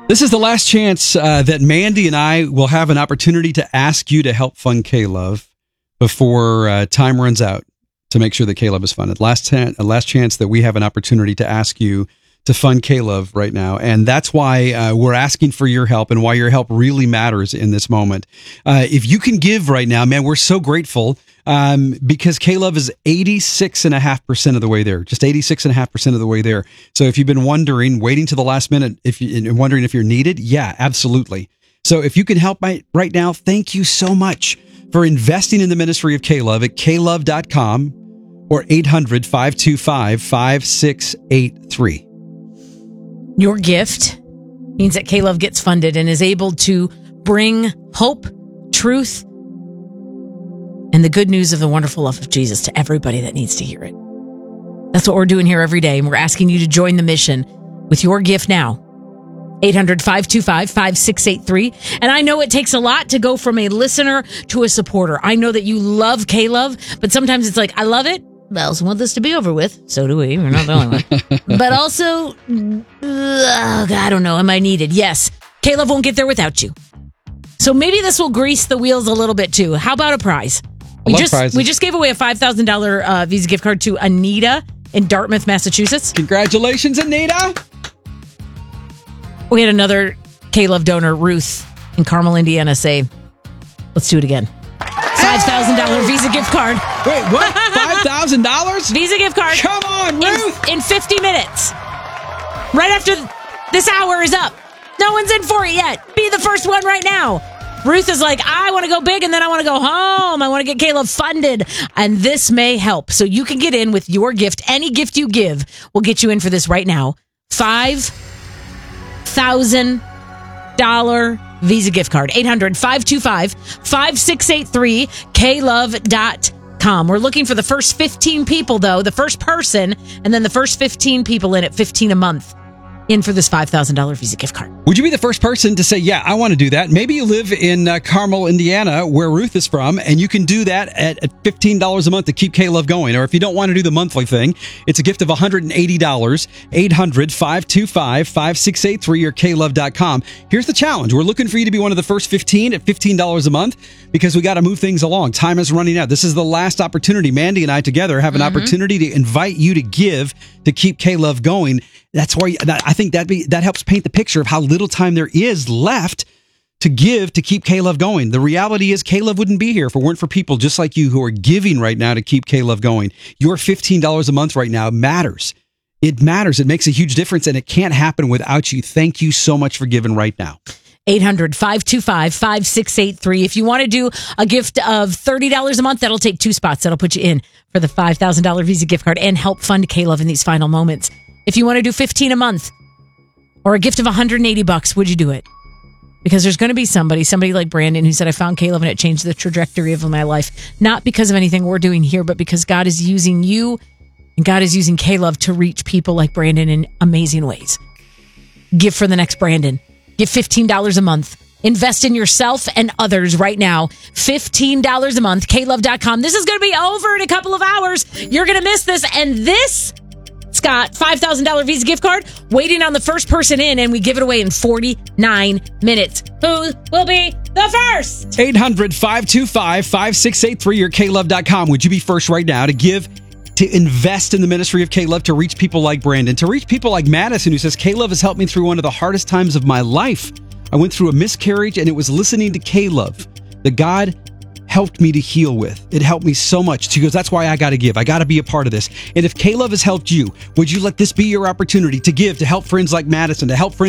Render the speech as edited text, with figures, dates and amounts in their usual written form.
This is the last chance that Mandy and I will have an opportunity to ask you to help fund K-Love before time runs out to make sure that K-Love is funded. Last chance that we have an opportunity to ask you to fund K-Love right now. And that's why we're asking for your help and why your help really matters in this moment. If you can give right now, man, we're so grateful because K-Love is 86.5% of the way there, just 86.5% of the way there. So if you've been wondering, waiting to the last minute, wondering if you're needed, yeah, absolutely. So if you can help right now, thank you so much for investing in the ministry of K-Love at klove.com or 800-525-5683. Your gift means that K-Love gets funded and is able to bring hope, truth, and the good news of the wonderful love of Jesus to everybody that needs to hear it. That's what we're doing here every day, and we're asking you to join the mission with your gift now. 800-525-5683. And I know it takes a lot to go from a listener to a supporter. I know that you love K-Love, but sometimes it's like, I love it, but I also want this to be over with. So do we. We're not the only one. But also, I don't know. Am I needed? Yes. K-Love won't get there without you. So maybe this will grease the wheels a little bit too. How about a prize? We just gave away a $5,000 Visa gift card to Anita in Dartmouth, Massachusetts. Congratulations, Anita. We had another K-Love donor, Ruth, in Carmel, Indiana, say, let's do it again. $5,000 Visa gift card. Wait, what? $5,000? Visa gift card. Come on, Ruth. In 50 minutes. Right after this hour is up. No one's in for it yet. Be the first one right now. Ruth is like, I want to go big and then I want to go home. I want to get K-Love funded. And this may help. So you can get in with your gift. Any gift you give will get you in for this right now. $5,000 Visa gift card. 800-525-5683. klove.com. We're looking for the first 15 people, though. The first person, and then the first 15 people in at $15 a month. In for this $5,000 Visa gift card. Would you be the first person to say, yeah, I want to do that? Maybe you live in Carmel, Indiana, where Ruth is from, and you can do that at $15 a month to keep K-Love going. Or if you don't want to do the monthly thing, it's a gift of $180. 800-525-5683 or klove.com. Here's the challenge. We're looking for you to be one of the first 15 at $15 a month because we got to move things along. Time is running out. This is the last opportunity. Mandy and I together have an opportunity to invite you to give to keep K-Love going. That's why I think that helps paint the picture of how little time there is left to give to keep K-Love going. The reality is K-Love wouldn't be here if it weren't for people just like you who are giving right now to keep K-Love going. Your $15 a month right now matters. It matters. It makes a huge difference, and it can't happen without you. Thank you so much for giving right now. 800-525-5683. If you want to do a gift of $30 a month, that'll take 2 spots. That'll put you in for the $5,000 Visa gift card and help fund K-Love in these final moments. If you want to do 15 a month or a gift of $180, would you do it? Because there's going to be somebody like Brandon who said, I found K-Love and it changed the trajectory of my life. Not because of anything we're doing here, but because God is using you and God is using K-Love to reach people like Brandon in amazing ways. Give for the next Brandon. Give $15 a month. Invest in yourself and others right now. $15 a month. klove.com. This is going to be over in a couple of hours. You're going to miss this. And this, Scott, $5,000 Visa gift card waiting on the first person in, and we give it away in 49 minutes. Who will be the first? 800-525-5683 or klove.com. Would you be first right now to give, to invest in the ministry of K-Love, to reach people like Brandon, to reach people like Madison, who says, K-Love has helped me through one of the hardest times of my life. I went through a miscarriage, and it was listening to K-Love that God helped me to heal with. It helped me so much. She goes, that's why I got to give. I got to be a part of this. And if K-Love has helped you, would you let this be your opportunity to give, to help friends like Madison, to help friends